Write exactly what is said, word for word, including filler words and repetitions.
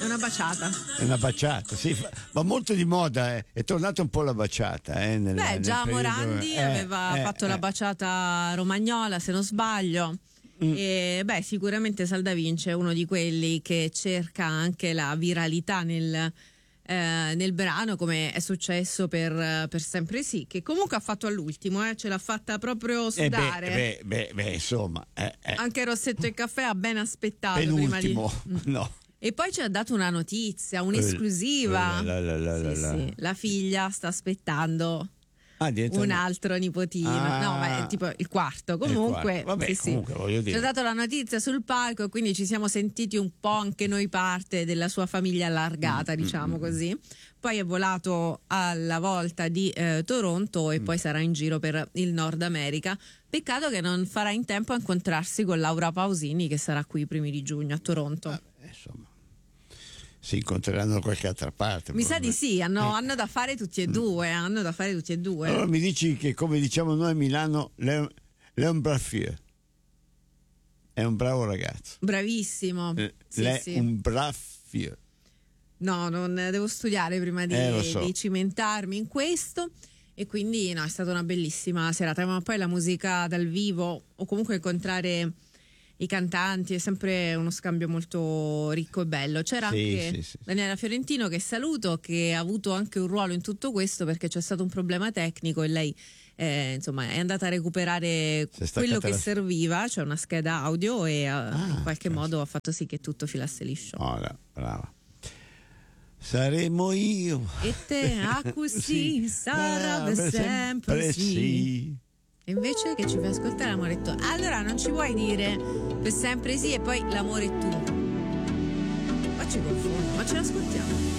è una baciata. È una baciata, sì, fa- va molto di moda, eh. È tornata un po' la baciata. Eh, nel, Beh, nel già periodo- Morandi eh, aveva eh, fatto eh. la baciata romagnola, se non sbaglio. Mm. E beh, sicuramente Sal da Vinci è uno di quelli che cerca anche la viralità nel, eh, nel brano, come è successo per, per Sempre Sì, che comunque ha fatto all'ultimo, eh, ce l'ha fatta proprio Eh, beh, sudare. beh, beh, beh, insomma, eh, eh. Anche Rossetto e Caffè ha ben aspettato prima di... penultimo, no. E poi ci ha dato una notizia, un'esclusiva. La, la, la, la, Sì, la. sì, la figlia sta aspettando Ah, diventa un una- altro nipotino, Ah. no, ma è tipo il quarto. È il Comunque, quarto. Vabbè, sì, sì. comunque, voglio dire. Ci ha dato la notizia sul palco e quindi ci siamo sentiti un po' anche noi parte della sua famiglia allargata, Mm, diciamo mm, così. Poi è volato alla volta di eh, Toronto e Mm. poi sarà in giro per il Nord America. Peccato che non farà in tempo a incontrarsi con Laura Pausini, che sarà qui i primi di giugno a Toronto. Vabbè, insomma, si incontreranno da qualche altra parte. Mi sa di sì, hanno, Eh. hanno da fare tutti e due, hanno da fare tutti e due. Allora mi dici che, come diciamo noi a Milano, Leon, Leon Braffier è un bravo ragazzo. Bravissimo. Eh, Sì, lei- sì. Un Braffier. No, non devo studiare prima di, Eh, lo so. di cimentarmi in questo. E quindi no, è stata una bellissima serata. Ma poi la musica dal vivo o comunque incontrare i cantanti è sempre uno scambio molto ricco e bello. C'era Sì, anche sì, sì. Daniela Fiorentino, che saluto, che ha avuto anche un ruolo in tutto questo perché c'è stato un problema tecnico e lei eh, insomma è andata a recuperare Si è quello staccata che la- serviva, cioè una scheda audio, e eh, in qualche certo. modo ha fatto sì che tutto filasse liscio. Oh, no, brava. Saremo io. E te a così Sì. sarà Ah, per sempre sì. sì. E invece che ci fai ascoltare l'amore è tu. Allora non ci puoi dire per sempre sì e poi l'amore è tu. Ma ci confondo, ma ce l'ascoltiamo.